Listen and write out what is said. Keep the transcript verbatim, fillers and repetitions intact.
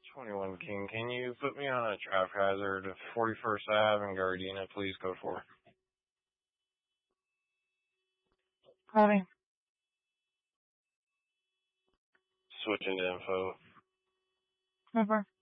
twenty-one King, can you put me on a traffic hazard at forty-first Avenue and Gardena, please? Go for. Copy. Switching to info. Over.